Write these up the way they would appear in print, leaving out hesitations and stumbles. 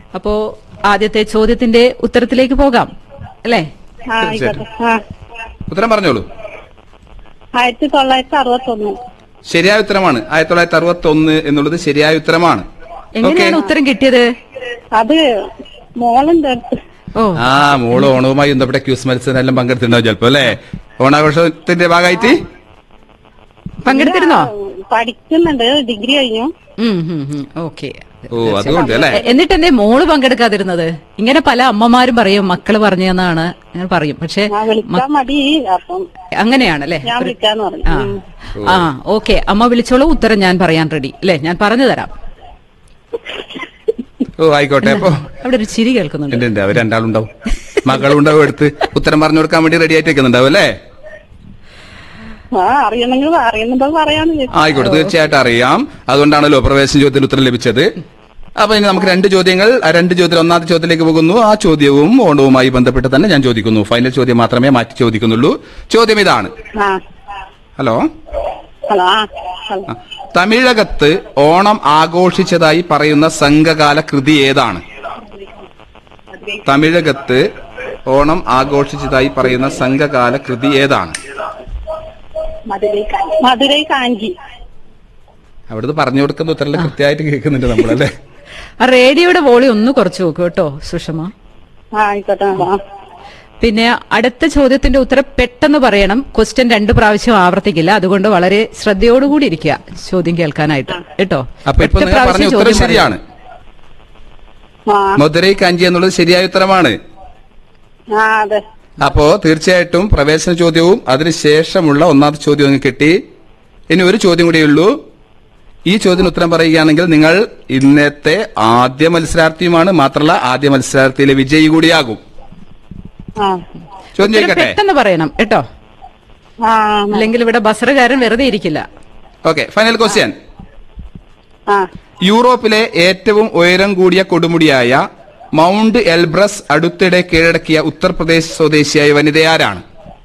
അപ്പോ ആദ്യത്തെ ചോദ്യത്തിന്റെ ഉത്തരത്തിലേക്ക് പോകാം അല്ലേ? ഉത്തരം പറഞ്ഞോളൂ. 1961. ശരിയായ ഉത്തരമാണ്. 1961 എന്നുള്ളത് ശരിയായ ഉത്തരമാണ്. എങ്ങനെയാണ് ഉത്തരം കിട്ടിയത്? അത് മോളുണ്ട്. മോള് ഓണവുമായി ബന്ധപ്പെട്ട ക്യൂസ് മത്സരം എല്ലാം പങ്കെടുത്തിട്ടുണ്ടാവും ചിലപ്പോ അല്ലേ? ഓണാഘോഷത്തിന്റെ ഭാഗമായിട്ട് പങ്കെടുത്തിരുന്നോ? പഠിക്കുന്നുണ്ട്, ഡിഗ്രി കഴിഞ്ഞു. ഓക്കെ. അതുകൊണ്ട് അല്ലേ. എന്നിട്ട് എന്തേ മോള് പങ്കെടുക്കാതിരുന്നത്? ഇങ്ങനെ പല അമ്മമാരും പറയും മക്കള് പറഞ്ഞെന്നാണ് അങ്ങനെ പറയും. പക്ഷെ അങ്ങനെയാണല്ലേ? ഓക്കെ, അമ്മ വിളിച്ചോളൂ. ഉത്തരം ഞാൻ പറയാൻ റെഡി അല്ലേ? ഞാൻ പറഞ്ഞു തരാം. ആയിക്കോട്ടെ. അപ്പൊ അവിടെ ഒരു ചിരി കേൾക്കുന്നുണ്ട്. അവർ രണ്ടാളുണ്ടാവും, മകളുണ്ടാവും, എടുത്ത് ഉത്തരം പറഞ്ഞു കൊടുക്കാൻ വേണ്ടി റെഡി ആയിട്ട് വെക്കുന്നുണ്ടാവും അല്ലേ? ആയിക്കോട്ടെ, തീർച്ചയായിട്ടും അറിയാം. അതുകൊണ്ടാണല്ലോ പ്രവേശന ചോദ്യത്തിന് ഉത്തരം ലഭിച്ചത്. അപ്പൊ ഇനി നമുക്ക് 2 ചോദ്യങ്ങൾ. 2 ചോദ്യത്തിൽ ഒന്നാമത്തെ ചോദ്യത്തിലേക്ക് പോകുന്നു. ആ ചോദ്യവും ഓണവുമായി ബന്ധപ്പെട്ട് തന്നെ ഞാൻ ചോദിക്കുന്നു. ഫൈനൽ ചോദ്യം മാത്രമേ മാറ്റി ചോദിക്കുന്നുള്ളൂ. ചോദ്യം ഇതാണ്. ഹലോ. തമിഴകത്ത് ഓണം ആഘോഷിച്ചതായി പറയുന്ന സംഘകാല കൃതി ഏതാണ്? തമിഴകത്ത് ഓണം ആഘോഷിച്ചതായി പറയുന്ന സംഘകാല കൃതി ഏതാണ്? മധുരൈ കാഞ്ചി. അവിടുന്ന് പറഞ്ഞു കൊടുക്കുന്ന ഉത്തരം കൃത്യമായിട്ട് കേൾക്കുന്നുണ്ട് നമ്മളല്ലേ? ആ റേഡിയോയുടെ വോളിയം ഒന്ന് കുറച്ച് നോക്കൂ കേട്ടോ സുഷമ. പിന്നെ അടുത്ത ചോദ്യത്തിന്റെ ഉത്തരം പെട്ടെന്ന് പറയണം. ക്വസ്റ്റ്യൻ 2 പ്രാവശ്യം ആവർത്തിക്കില്ല. അതുകൊണ്ട് വളരെ ശ്രദ്ധയോടുകൂടി ഇരിക്കുക ചോദ്യം കേൾക്കാനായിട്ട് കേട്ടോ. ഉത്തരം ശരിയാണ്. മധുരൈ കാഞ്ചി എന്നുള്ളത് ശരിയായ ഉത്തരമാണ്. അപ്പോ തീർച്ചയായിട്ടും പ്രവേശന ചോദ്യവും അതിനുശേഷമുള്ള ഒന്നാമത്തെ ചോദ്യവും കിട്ടി. ഇനി ഒരു ചോദ്യം കൂടിയുള്ളൂ. ഈ ചോദ്യത്തിന് ഉത്തരം പറയുകയാണെങ്കിൽ നിങ്ങൾ ഇന്നത്തെ ആദ്യ മത്സരാർത്ഥിയുമാണ്. മാത്രമല്ല ആദ്യ മത്സരാർത്ഥിയിലെ വിജയി കൂടിയാകും. ചോദ്യം ചോദിക്കട്ടെ? പെട്ടെന്ന് പറയണം കേട്ടോ, അല്ലെങ്കിൽ ഇവിടെ ബസറുകാരൻ വെറുതെ ഇരിക്കില്ല. Okay, final question. യൂറോപ്പിലെ ഏറ്റവും ഉയരം കൂടിയ കൊടുമുടിയായ മൗണ്ട് എൽബ്രസ് അടുത്തിടെ കീഴടക്കിയ ഉത്തർപ്രദേശ് സ്വദേശിയായ വനിതയാരാണ്?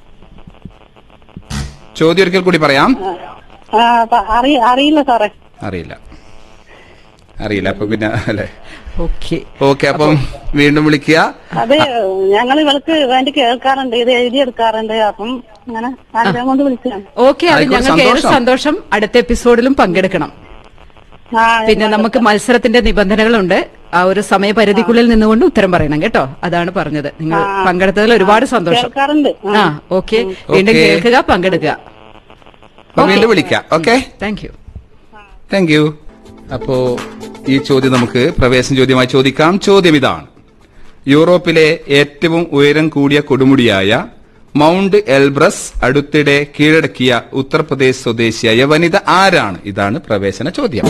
ചോദ്യം ഒരിക്കൽ കൂടി പറയാം. അറിയില്ല സാറേ. അറിയില്ല. അപ്പൊ പിന്നെ അല്ലേ? ഓക്കെ. അപ്പം വീണ്ടും വിളിക്കുക. അത് ഞങ്ങൾ ഇവൾക്ക് വേണ്ടി കേൾക്കാറുണ്ട്, ഇത് എഴുതിയെടുക്കാറുണ്ട്. അപ്പം അങ്ങനെ ആഗ്രഹം കൊണ്ട് വിളിച്ചതാണ്. ഓക്കെ, അത് ഞങ്ങൾക്ക് ഏറെ സന്തോഷം. അടുത്ത എപ്പിസോഡിലും പങ്കെടുക്കണം. പിന്നെ നമുക്ക് മത്സരത്തിന്റെ നിബന്ധനകളുണ്ട്. ആ ഒരു സമയപരിധിക്കുള്ളിൽ നിന്നുകൊണ്ട് ഉത്തരം പറയണം കേട്ടോ. അതാണ് പറഞ്ഞത്. നിങ്ങൾ പങ്കെടുത്തതിൽ ഒരുപാട് സന്തോഷം. ഓക്കെ, വീണ്ടും കേൾക്കുക, പങ്കെടുക്കുക. വീണ്ടും വിളിക്കാം. Okay, thank you. അപ്പോ ഈ ചോദ്യം നമുക്ക് പ്രവേശന ചോദ്യമായി ചോദിക്കാം. ചോദ്യം ഇതാണ്. യൂറോപ്പിലെ ഏറ്റവും ഉയരം കൂടിയ കൊടുമുടിയായ മൗണ്ട് എൽബ്രസ് അടുത്തിടെ കീഴടക്കിയ ഉത്തർപ്രദേശ് സ്വദേശിയായ വനിത ആരാണ്? ഇതാണ് പ്രവേശന ചോദ്യം.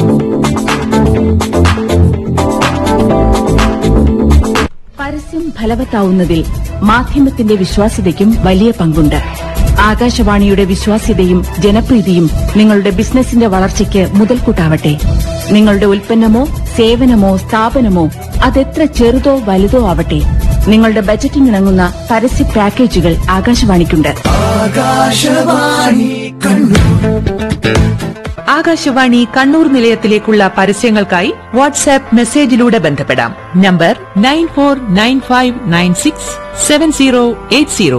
പരസ്യം ഫലവത്താവുന്നതിൽ മാധ്യമത്തിന്റെ വിശ്വാസ്യതയ്ക്കും വലിയ പങ്കുണ്ട്. ആകാശവാണിയുടെ വിശ്വാസ്യതയും ജനപ്രീതിയും നിങ്ങളുടെ ബിസിനസിന്റെ വളർച്ചയ്ക്ക് മുതൽക്കൂട്ടാവട്ടെ. നിങ്ങളുടെ ഉൽപ്പന്നമോ സേവനമോ സ്ഥാപനമോ അതെത്ര ചെറുതോ വലുതോ ആവട്ടെ, നിങ്ങളുടെ ബജറ്റിനിണങ്ങുന്ന പരസ്യ പാക്കേജുകൾ ആകാശവാണിക്കുണ്ട്. ആകാശവാണി കണ്ണൂർ നിലയത്തിലേക്കുള്ള പരസ്യങ്ങൾക്കായി വാട്സ്ആപ്പ് മെസ്സേജിലൂടെ ബന്ധപ്പെടാം. നമ്പർ 9495967080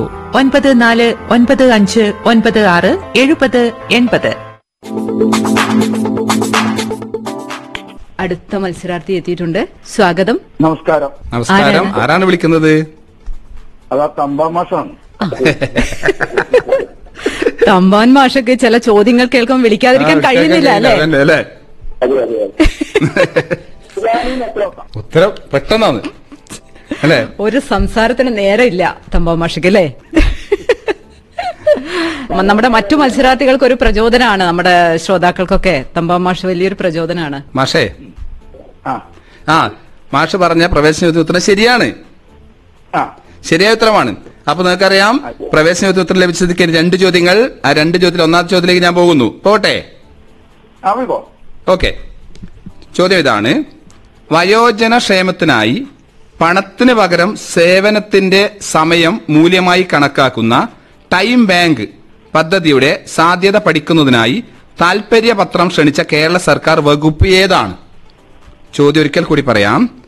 9495967080. അടുത്ത മത്സരാർത്ഥി എത്തിയിട്ടുണ്ട്. സ്വാഗതം. നമസ്കാരം. ആരാണ് വിളിക്കുന്നത്? അതാ തമ്പാൻ മാഷാണ്. തമ്പാൻ മാഷക്ക് ചില ചോദ്യങ്ങൾ കേൾക്കുമ്പോൾ വിളിക്കാതിരിക്കാൻ കഴിയുന്നില്ല അല്ലേ? ഉത്തരം പെട്ടെന്നാണ് അല്ലേ? ഒരു സംസാരത്തിന് നേരമില്ല തമ്പാൻ മാഷക്ക് അല്ലേ? നമ്മുടെ മറ്റു മത്സരാർത്ഥികൾക്ക് ഒരു പ്രചോദനമാണ്. നമ്മുടെ ശ്രോതാക്കൾക്കൊക്കെ തമ്പാൻ മാഷ് വലിയൊരു പ്രചോദനമാണ്. മാഷേ, മാഷ് പറഞ്ഞ പ്രവേശന ഉത്തരം ശരിയാണ്. ശരിയായ ഉത്തരമാണ്. അപ്പൊ നിങ്ങൾക്കറിയാം പ്രവേശന ഉത്തരം ലഭിച്ചതിക്ക് 2 ചോദ്യങ്ങൾ. ആ 2 ചോദ്യത്തിൽ ഒന്നാമത്തെ ചോദ്യത്തിലേക്ക് ഞാൻ പോകുന്നു. പോട്ടെ? ഓക്കെ. ചോദ്യം ഇതാണ്. വയോജന ക്ഷേമത്തിനായി പണത്തിന് പകരം സേവനത്തിന്റെ സമയം മൂല്യമായി കണക്കാക്കുന്ന ടൈം ബാങ്ക് പദ്ധതിയുടെ സാധ്യത പഠിക്കുന്നതിനായി താൽപര്യപത്രം ക്ഷണിച്ച കേരള സർക്കാർ വകുപ്പ് ഏതാണ്? ചോദ്യം ഒരിക്കൽ കൂടി പറയാം.